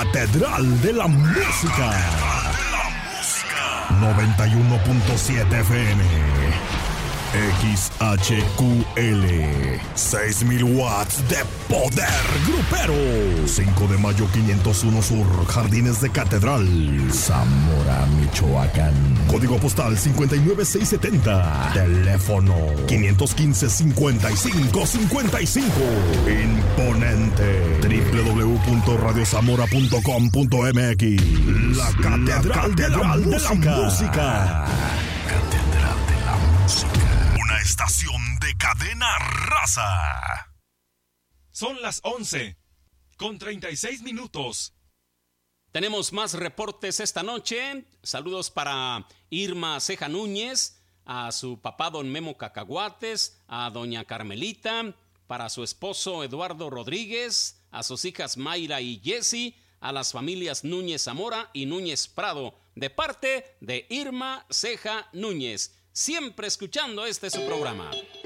Catedral de la Música. 91.7 FM. XHQL. 6,000 watts de poder grupero. 5 de mayo 501 Sur, Jardines de Catedral, Zamora, Michoacán. Código postal 59670. Teléfono 515-5555. Imponente. www.radiozamora.com.mx. La Catedral de la Música. Catedral de la Música. Una estación de cadena raza. Son las 11:36. Tenemos más reportes esta noche. Saludos para Irma Ceja Núñez, a su papá don Memo Cacahuates, a doña Carmelita, para su esposo Eduardo Rodríguez, a sus hijas Mayra y Jessie, a las familias Núñez Zamora y Núñez Prado, de parte de Irma Ceja Núñez. Siempre escuchando su programa.